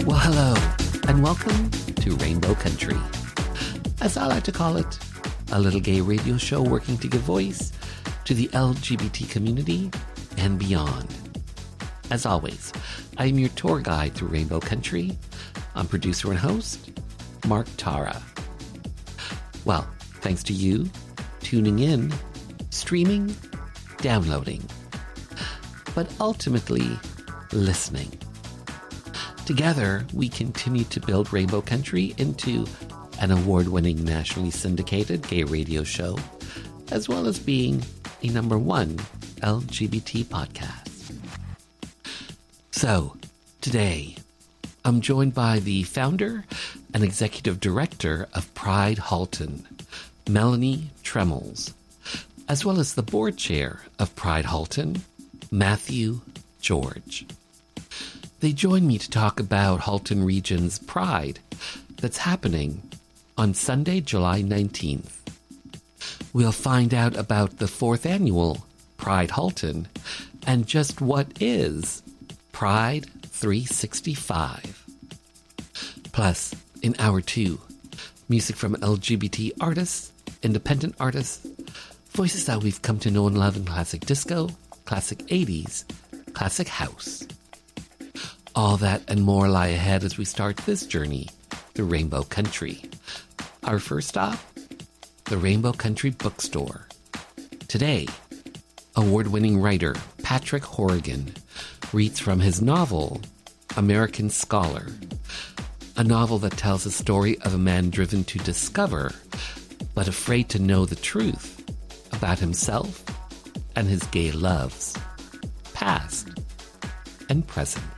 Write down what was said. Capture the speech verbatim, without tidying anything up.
Well, hello, and welcome to Rainbow Country. As I like to call it, a little gay radio show working to give voice to the L G B T community and beyond. As always, I am your tour guide through Rainbow Country. I'm producer and host, Mark Tara. Well, thanks to you tuning in, streaming, downloading, but ultimately listening. Together, we continue to build Rainbow Country into an award-winning nationally syndicated gay radio show, as well as being a number one L G B T podcast. So, today, I'm joined by the founder and executive director of Pride Halton, Melanie Tremmels, as well as the board chair of Pride Halton, Matthew George. They join me to talk about Halton Region's Pride that's happening on Sunday, July nineteenth. We'll find out about the fourth annual Pride Halton and just what is Pride three sixty-five. Plus, in hour two, music from L G B T artists, independent artists, voices that we've come to know and love in classic disco, classic eighties, classic house. All that and more lie ahead as we start this journey through Rainbow Country. Our first stop, the Rainbow Country Bookstore. Today, award-winning writer Patrick Horrigan reads from his novel, American Scholar, a novel that tells the story of a man driven to discover, but afraid to know the truth about himself and his gay loves, past and present.